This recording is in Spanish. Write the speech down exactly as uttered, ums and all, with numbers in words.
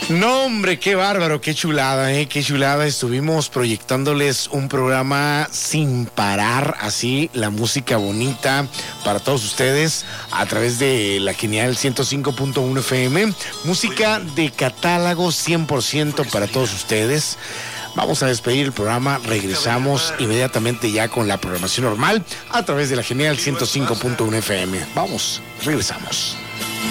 No, hombre, qué bárbaro, qué chulada, eh, qué chulada. Estuvimos proyectándoles un programa sin parar, así, la música bonita para todos ustedes a través de la genial ciento cinco punto uno F M. Música de catálogo cien por ciento para todos ustedes. Vamos a despedir el programa, regresamos inmediatamente ya con la programación normal a través de la genial ciento cinco punto uno F M. Vamos, regresamos.